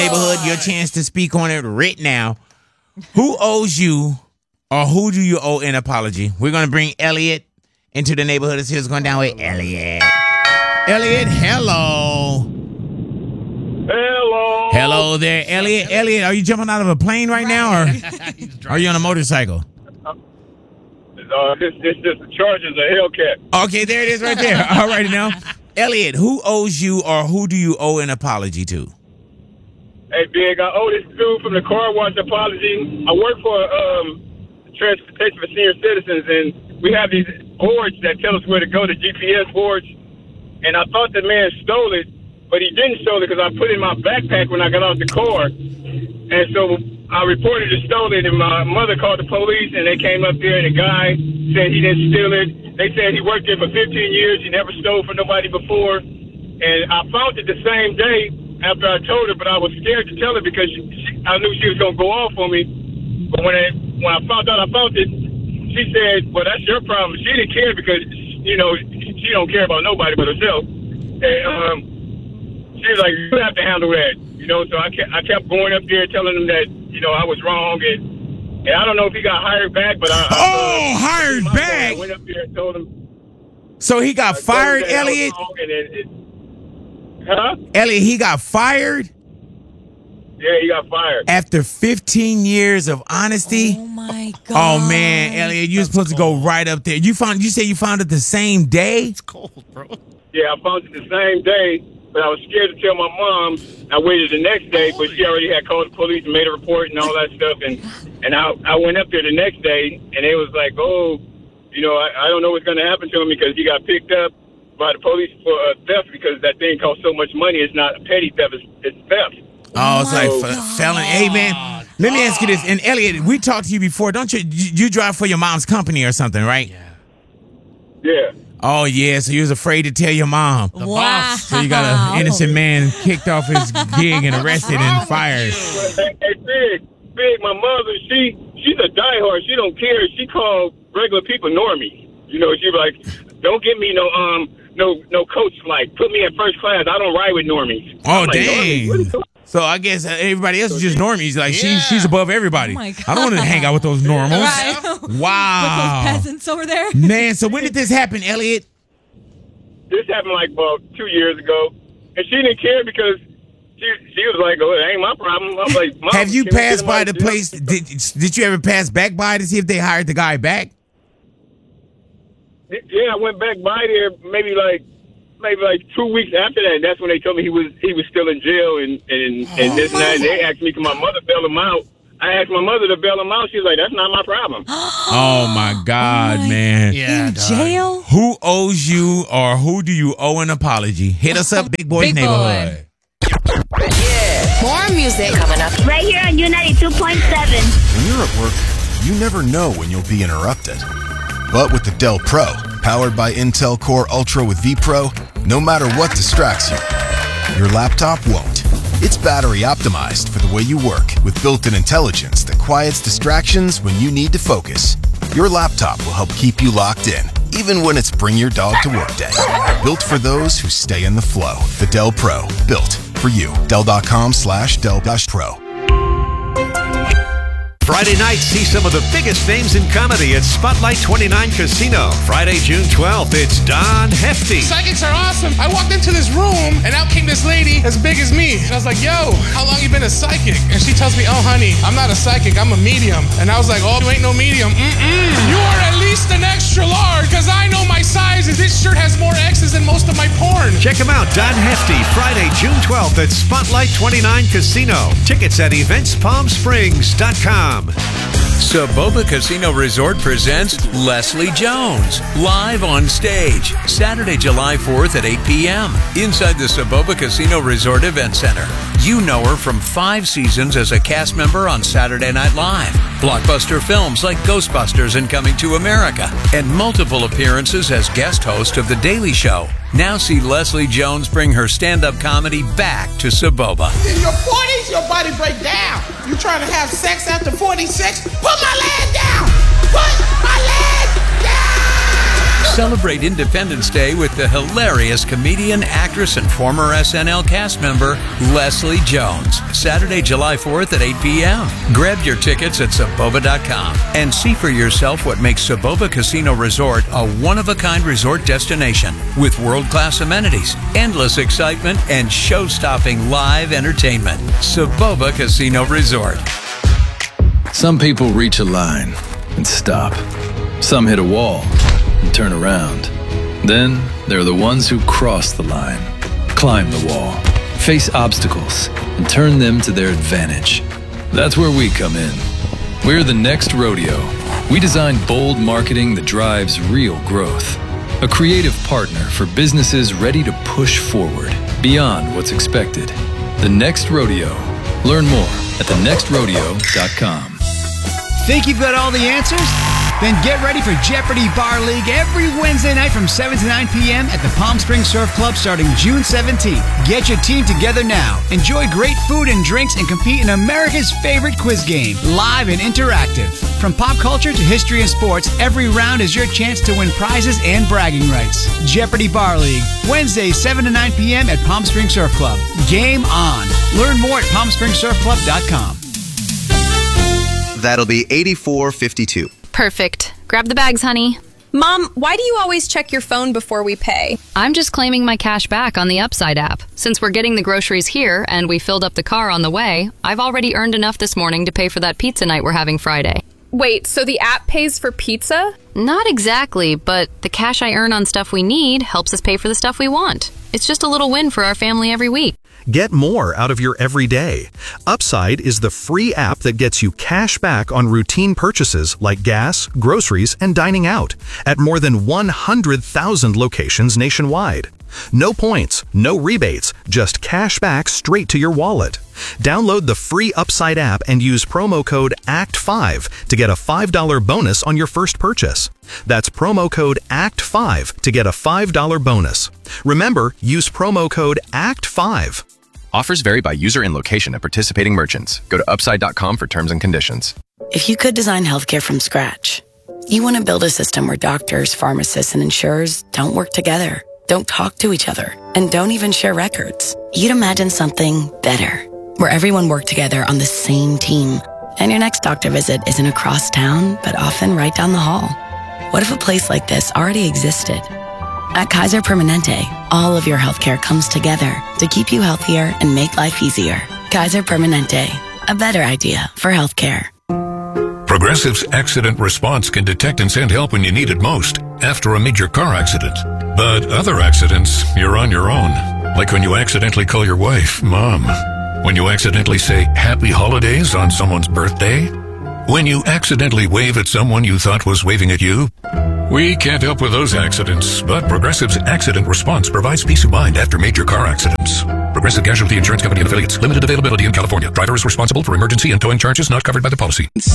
Neighborhood, your chance to speak on it right now. Who owes you or who do you owe an apology? We're going to bring Elliot into the neighborhood. Let's see what's going down with Elliot. Elliot, hello. Hello. Hello there, Elliot. Elliot, are you jumping out of a plane right now, or are you on a motorcycle? This just the Chargers of Hellcat. Okay, there it is right there. All right, now. Elliot, who owes you or who do you owe an apology to? Hey, Big, I owe this dude from the car wash apology. I work for Transportation for Senior Citizens, and we have these boards that tell us where to go, the GPS boards. And I thought the man stole it, but he didn't steal it because I put it in my backpack when I got out the car. And so I reported it stolen, and my mother called the police, and they came up there, and the guy said he didn't steal it. They said he worked there for 15 years. He never stole from nobody before. And I found it the same day after I told her, but I was scared to tell her because I knew she was going to go off on me. But when I found out I found it, she said, well, that's your problem. She didn't care because, you know, she don't care about nobody but herself. And she was like, you have to handle that. You know, so I kept going up there telling him that, you know, I was wrong. And I don't know if he got hired back, but hired back? I went up there and told him. So he got fired, Elliot? Huh? Elliot, he got fired? Yeah, he got fired. After 15 years of honesty? Oh, my God. Oh, man, Elliot, you were supposed to go right up there. You said you found it the same day? It's cold, bro. Yeah, I found it the same day, but I was scared to tell my mom. I waited the next day, but she already had called the police and made a report and all that stuff. And I went up there the next day, and it was like, oh, you know, I don't know what's going to happen to him because he got picked up by the police for theft because that thing costs so much money. It's not petty theft, it's theft. Oh, it's like felon. Hey, man, let me ask you this. And Elliot, we talked to you before. Don't you drive for your mom's company or something, right? Yeah. Oh, yeah. So you was afraid to tell your mom. The boss. So you got an innocent man kicked off his gig and arrested and fired. Hey, Big, my mother, she's a diehard. She don't care. She called regular people normies. You know, she like, don't give me no coach flight. Put me in first class. I don't ride with normies. Oh, like, dang. Normies? So I guess everybody else is just normies. Like she's above everybody. Oh my God. I don't want to hang out with those normals. Right. Wow. With those peasants over there. Man, so when did this happen, Elliot? This happened like about 2 years ago. And she didn't care because she was like, oh, it ain't my problem. I was like, Mom, have you passed by the place? Did you ever pass back by to see if they hired the guy back? Yeah, I went back by there maybe like 2 weeks after that. That's when they told me he was still in jail and this and that. And they asked me, can my mother bail him out? I asked my mother to bail him out. She was like, that's not my problem. Oh, my God, man. Yeah, in jail? Who owes you or who do you owe an apology? Hit us up, Big Boy's Big Boy. Neighborhood. More music coming up. Right here on U92.7. When you're at work, you never know when you'll be interrupted. But with the Dell Pro, powered by Intel Core Ultra with vPro, no matter what distracts you, your laptop won't. It's battery optimized for the way you work with built-in intelligence that quiets distractions when you need to focus. Your laptop will help keep you locked in, even when it's bring your dog to work day. Built for those who stay in the flow. The Dell Pro, built for you. Dell.com/Dell-Pro. Friday night, see some of the biggest names in comedy at Spotlight 29 Casino. Friday, June 12th, it's Don Hefty. Psychics are awesome. I walked into this room, and out came this lady as big as me. And I was like, yo, how long you been a psychic? And she tells me, oh, honey, I'm not a psychic, I'm a medium. And I was like, oh, you ain't no medium. You are at least an extra large, because I know my sizes. This shirt has more X's than most of my porn. Check him out, Don Hefty, Friday, June 12th at Spotlight 29 Casino. Tickets at eventspalmsprings.com. Saboba Casino Resort presents Leslie Jones, live on stage, Saturday, July 4th at 8 p.m. inside the Saboba Casino Resort Event Center. You know her from 5 seasons as a cast member on Saturday Night Live, blockbuster films like Ghostbusters and Coming to America, and multiple appearances as guest host of The Daily Show. Now see Leslie Jones bring her stand-up comedy back to Saboba. In your 40s, your body break down. You trying to have sex after 46? Put my leg down! Put my leg down! Celebrate Independence Day with the hilarious comedian, actress, and former SNL cast member, Leslie Jones. Saturday, July 4th at 8 p.m. Grab your tickets at Saboba.com and see for yourself what makes Saboba Casino Resort a one-of-a-kind resort destination with world-class amenities, endless excitement, and show-stopping live entertainment. Saboba Casino Resort. Some people reach a line and stop. Some hit a wall and turn around. Then there are the ones who cross the line, climb the wall, face obstacles, and turn them to their advantage. That's where we come in. We're the Next Rodeo. We design bold marketing that drives real growth. A creative partner for businesses ready to push forward beyond what's expected. The Next Rodeo. Learn more at thenextrodeo.com. Think you've got all the answers? Then get ready for Jeopardy Bar League every Wednesday night from 7 to 9 p.m. at the Palm Springs Surf Club starting June 17th. Get your team together now. Enjoy great food and drinks and compete in America's favorite quiz game, live and interactive. From pop culture to history and sports, every round is your chance to win prizes and bragging rights. Jeopardy Bar League, Wednesdays 7 to 9 p.m. at Palm Springs Surf Club. Game on. Learn more at palmspringssurfclub.com. That'll be $84.52. Perfect. Grab the bags, honey. Mom, why do you always check your phone before we pay? I'm just claiming my cash back on the Upside app. Since we're getting the groceries here and we filled up the car on the way, I've already earned enough this morning to pay for that pizza night we're having Friday. Wait, so the app pays for pizza? Not exactly, but the cash I earn on stuff we need helps us pay for the stuff we want. It's just a little win for our family every week. Get more out of your everyday. Upside is the free app that gets you cash back on routine purchases like gas, groceries, and dining out at more than 100,000 locations nationwide. No points, no rebates, just cash back straight to your wallet. Download the free Upside app and use promo code ACT5 to get a $5 bonus on your first purchase. That's promo code ACT5 to get a $5 bonus. Remember, use promo code ACT5. Offers vary by user and location at participating merchants. Go to upside.com for terms and conditions. If you could design healthcare from scratch, you want to build a system where doctors, pharmacists, and insurers don't work together, don't talk to each other, and don't even share records. You'd imagine something better, where everyone worked together on the same team, and your next doctor visit isn't across town, but often right down the hall. What if a place like this already existed? At Kaiser Permanente, all of your healthcare comes together to keep you healthier and make life easier. Kaiser Permanente, a better idea for healthcare. Progressive's accident response can detect and send help when you need it most, after a major car accident. But other accidents, you're on your own. Like when you accidentally call your wife Mom. When you accidentally say Happy Holidays on someone's birthday. When you accidentally wave at someone you thought was waving at you. We can't help with those accidents, but Progressive's accident response provides peace of mind after major car accidents. Progressive Casualty Insurance Company and Affiliates. Limited availability in California. Driver is responsible for emergency and towing charges not covered by the policy.